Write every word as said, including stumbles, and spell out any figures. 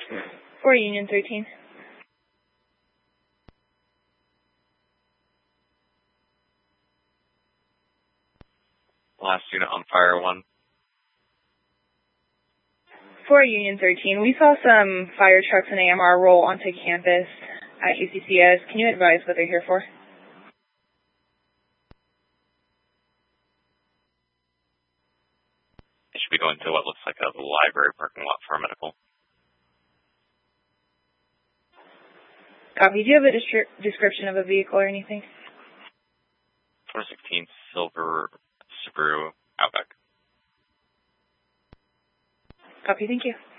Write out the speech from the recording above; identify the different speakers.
Speaker 1: For Union thirteen.
Speaker 2: Last unit on fire one.
Speaker 1: For Union thirteen, we saw some fire trucks and A M R roll onto campus at U C C S. Can you advise what they're here for?
Speaker 2: They should be going to what looks like a library parking lot for a medical.
Speaker 1: Copy. Do you have a descri- description of a vehicle or anything?
Speaker 2: twenty sixteen silver Subaru Outback.
Speaker 1: Copy. Thank you.